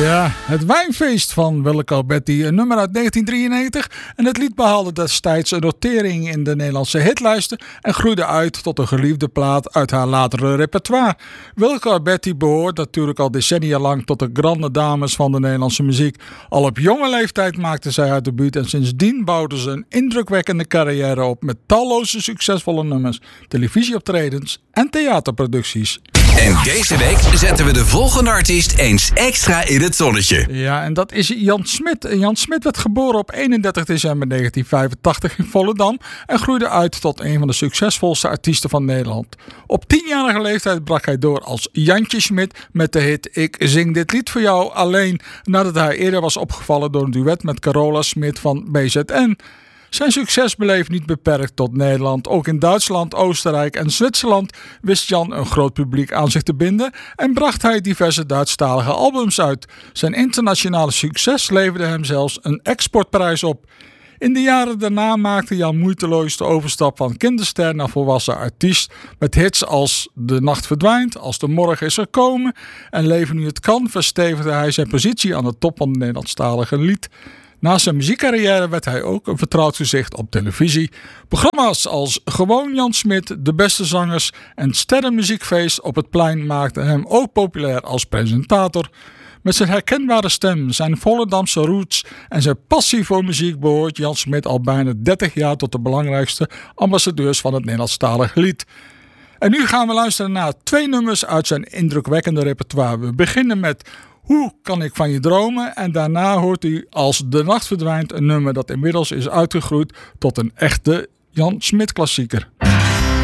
Ja, het wijnfeest van Willeke Alberti, een nummer uit 1993. En het lied behaalde destijds een notering in de Nederlandse hitlijsten en groeide uit tot een geliefde plaat uit haar latere repertoire. Willeke Alberti behoort natuurlijk al decennia lang tot de grande dames van de Nederlandse muziek. Al op jonge leeftijd maakte zij haar debuut en sindsdien bouwde ze een indrukwekkende carrière op met talloze succesvolle nummers, televisieoptredens en theaterproducties. En deze week zetten we de volgende artiest eens extra in het zonnetje. Ja, en dat is Jan Smit. Jan Smit werd geboren op 31 december 1985 in Volendam en groeide uit tot een van de succesvolste artiesten van Nederland. Op 10-jarige leeftijd brak hij door als Jantje Smit met de hit Ik zing dit lied voor jou alleen, nadat hij eerder was opgevallen door een duet met Carola Smit van BZN. Zijn succes bleef niet beperkt tot Nederland. Ook in Duitsland, Oostenrijk en Zwitserland wist Jan een groot publiek aan zich te binden en bracht hij diverse Duitsstalige albums uit. Zijn internationale succes leverde hem zelfs een exportprijs op. In de jaren daarna maakte Jan moeiteloos de overstap van kinderster naar volwassen artiest met hits als De Nacht Verdwijnt, Als de Morgen is gekomen en Leven nu het kan verstevigde hij zijn positie aan de top van de Nederlandstalige lied. Naast zijn muziekcarrière werd hij ook een vertrouwd gezicht op televisie. Programma's als Gewoon Jan Smit, De Beste Zangers en Sterrenmuziekfeest op het Plein maakten hem ook populair als presentator. Met zijn herkenbare stem, zijn Volendamse roots en zijn passie voor muziek behoort Jan Smit al bijna 30 jaar tot de belangrijkste ambassadeurs van het Nederlandstalige lied. En nu gaan we luisteren naar 2 nummers uit zijn indrukwekkende repertoire. We beginnen met Hoe kan ik van je dromen? En daarna hoort u Als de nacht verdwijnt, een nummer dat inmiddels is uitgegroeid tot een echte Jan Smit klassieker.